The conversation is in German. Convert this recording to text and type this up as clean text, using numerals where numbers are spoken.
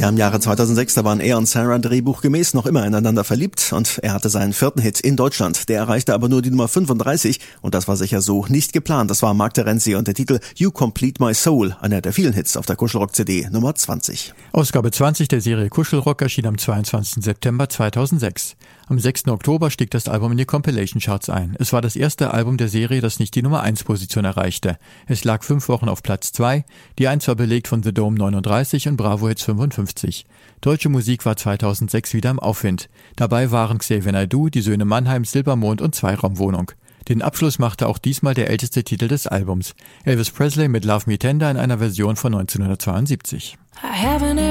Ja, im Jahre 2006, da waren er und Sarah drehbuchgemäß noch immer ineinander verliebt und er hatte seinen 4. Hit in Deutschland. Der erreichte aber nur die Nummer 35 und das war sicher so nicht geplant. Das war Mark Terenzi und der Titel You Complete My Soul, einer der vielen Hits auf der Kuschelrock-CD Nummer 20. Ausgabe 20 der Serie Kuschelrock erschien am 22. September 2006. Am 6. Oktober stieg das Album in die Compilation-Charts ein. Es war das erste Album der Serie, das nicht die Nummer 1-Position erreichte. Es lag 5 Wochen auf Platz 2, die 1 war belegt von The Dome 39 und Bravo Hits 55. Deutsche Musik war 2006 wieder im Aufwind. Dabei waren Xavier Naidoo, Die Söhne Mannheim, Silbermond und Zweiraumwohnung. Den Abschluss machte auch diesmal der älteste Titel des Albums. Elvis Presley mit Love Me Tender in einer Version von 1972.